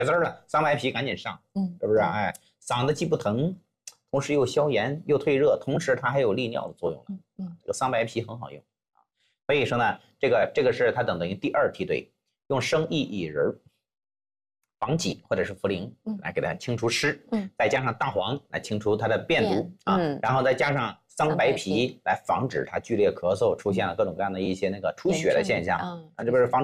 字了，桑白皮赶紧上，是不是？哎，嗓子既不疼，同时又消炎又退热，同时它还有利尿的作用了。这个桑白皮很好用啊。所以说呢，这个是它等于第2梯队，用生薏苡仁、防己或者是茯苓来给它清除湿，再加上大黄来清除它的便毒啊，然后再加上桑白皮来防止它剧烈咳嗽，出现了各种各样的一些那个出血的现象，这不是防